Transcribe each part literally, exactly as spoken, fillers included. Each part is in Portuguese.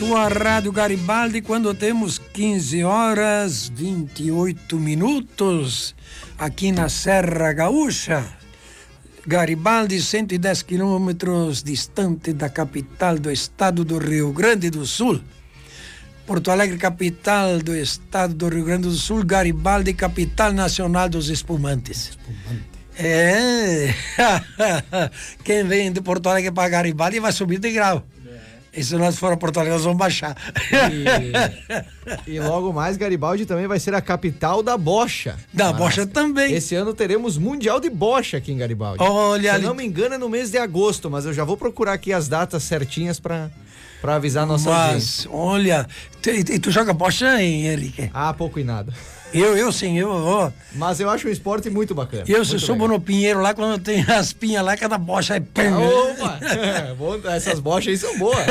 Tua Rádio Garibaldi, quando temos quinze horas vinte e oito minutos aqui na Serra Gaúcha. Garibaldi, cento e dez quilômetros distante da capital do estado do Rio Grande do Sul. Porto Alegre, capital do estado do Rio Grande do Sul. Garibaldi, capital nacional dos espumantes. Espumante. É. Quem vem de Porto Alegre para Garibaldi vai subir de grau. E se nós for a Porto Alegre, nós vamos baixar. E, e logo mais, Garibaldi também vai ser a capital da bocha. Da bocha também. Esse ano teremos Mundial de Bocha aqui em Garibaldi. Olha, se ali... eu não me engano, é no mês de agosto, mas eu já vou procurar aqui as datas certinhas para para avisar a nossa mas, audiência. Olha, e tu, tu joga bocha, hein, Henrique? Ah, pouco e nada. Eu, eu sim, eu vou. Mas eu acho um esporte muito bacana. Eu muito subo legal. no pinheiro lá, quando tem as pinhas lá, cada bocha é pé. Opa! É, bom, essas bochas aí são boas.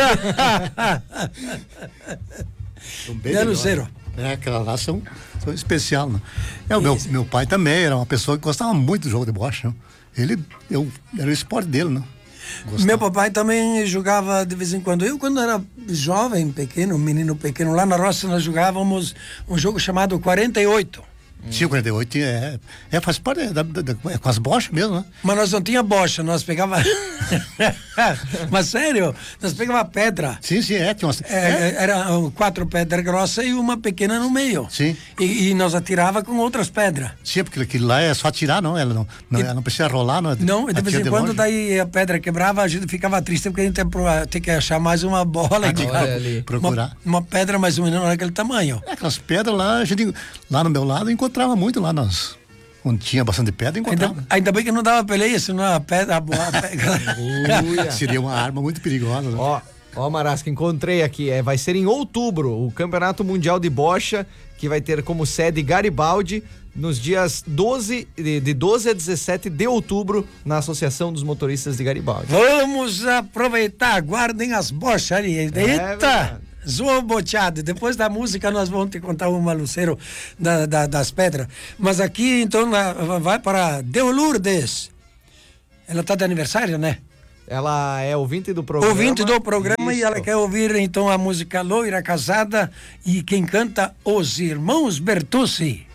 É, Lucero. É, aquelas lá são, são especial, né? É, o meu, meu pai também era uma pessoa que gostava muito do jogo de bocha, né? Ele, eu, era o esporte dele, né? Gostava. Meu papai também jogava de vez em quando. Eu, quando era jovem, pequeno, menino pequeno, lá na roça nós jogávamos um jogo chamado quarenta e oito. Tinha quarenta e oito, é, é, faz parte, é, da, da, da, é com as bochas mesmo, né? Mas nós não tinha bocha, nós pegava... Mas sério, nós pegava pedra. Sim, sim, é. Tinha umas... é, é. Era quatro pedras grossas e uma pequena no meio. Sim. E, e nós atirava com outras pedras. Sim, porque aquilo lá é só atirar, não? Ela não, não, e, ela não precisa rolar, não? Não, de vez em de quando longe. daí a pedra quebrava, a gente ficava triste porque a gente tem que achar mais uma bola. Ah, tem que ali. procurar. Uma, uma pedra mais ou menos daquele tamanho. É, aquelas pedras lá, a gente, lá no meu lado, encontrava muito lá nas... Onde tinha bastante pedra, encontrava. Ainda, ainda bem que não dava peleia, senão a pedra... A, a pedra... Seria uma arma muito perigosa, né? Ó, ó, Marasca, encontrei aqui, é, vai ser em outubro, o Campeonato Mundial de Bocha, que vai ter como sede Garibaldi, nos dias doze, de, de doze a dezessete de outubro, na Associação dos Motoristas de Garibaldi. Vamos aproveitar, guardem as bochas ali. Eita! É Zoou boteado. Depois da música nós vamos te contar uma, Lucero, da, da, das pedras. Mas aqui, então, vai para Deu Lourdes. Ela está de aniversário, né? Ela é ouvinte do programa. Ouvinte do programa. Isso. E ela quer ouvir, então, a música Loira Casada. E quem canta, Os Irmãos Bertucci.